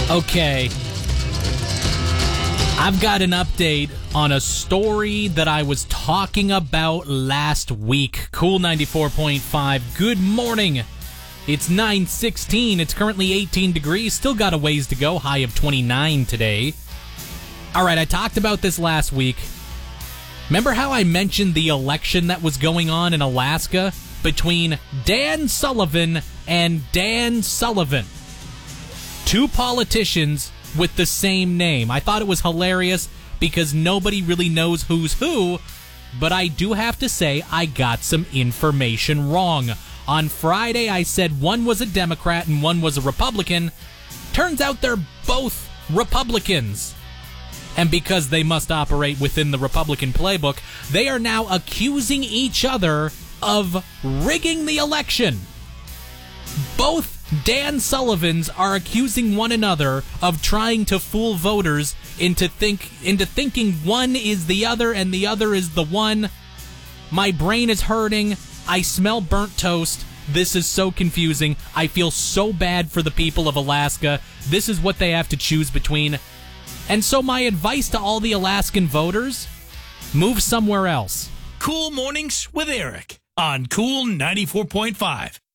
Okay. I've got an update on a story that I was talking about last week. Cool 94.5. Good morning. It's 9:16. It's currently 18 degrees. Still got a ways to go. High of 29 today. All right, I talked about this last week. Remember how I mentioned the election that was going on in Alaska between Dan Sullivan and Dan Sullivan? Two politicians with the same name. I thought it was hilarious because nobody really knows who's who, but I do have to say I got some information wrong. On Friday, I said one was a Democrat and one was a Republican. Turns out they're both Republicans. And because they must operate within the Republican playbook, they are now accusing each other of rigging the election. Both Dan Sullivans are accusing one another of trying to fool voters into thinking one is the other and the other is the one. My brain is hurting. I smell burnt toast. This is so confusing. I feel so bad for the people of Alaska. This is what they have to choose between. And so my advice to all the Alaskan voters, move somewhere else. Cool Mornings with Eric on Cool 94.5.